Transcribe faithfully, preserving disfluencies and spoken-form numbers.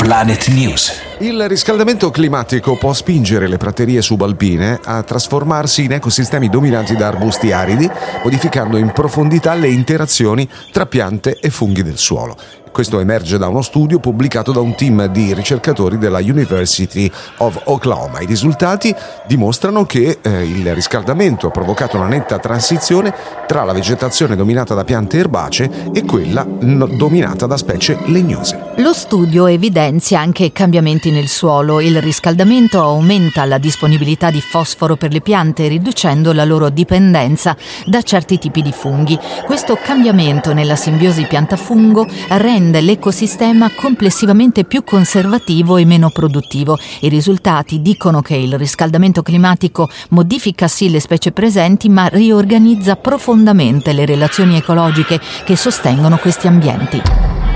Planet News. Il riscaldamento climatico può spingere le praterie subalpine a trasformarsi in ecosistemi dominati da arbusti aridi, modificando in profondità le interazioni tra piante e funghi del suolo. Questo emerge da uno studio pubblicato da un team di ricercatori della University of Oklahoma. I risultati dimostrano che eh, il riscaldamento ha provocato una netta transizione tra la vegetazione dominata da piante erbacee e quella no- dominata da specie legnose. Lo studio evidenzia anche cambiamenti nel suolo. Il riscaldamento aumenta la disponibilità di fosforo per le piante, riducendo la loro dipendenza da certi tipi di funghi. Questo cambiamento nella simbiosi pianta-fungo rende l'ecosistema complessivamente più conservativo e meno produttivo. I risultati dicono che il riscaldamento climatico modifica sì le specie presenti, ma riorganizza profondamente le relazioni ecologiche che sostengono questi ambienti.